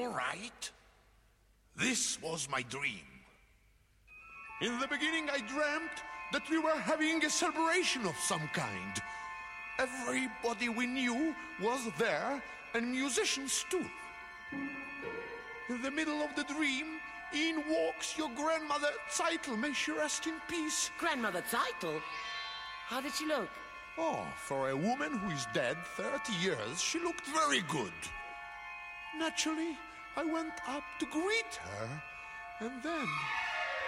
all right. This was my dream. In the beginning, I dreamt that we were having a celebration of some kind. Everybody we knew was there, and musicians too. In the middle of the dream, in walks your grandmother Zeitel, may she rest in peace. Grandmother Zeitel? How did she look? Oh, for a woman who is dead 30 years, she looked very good. Naturally, I went up to greet her, and then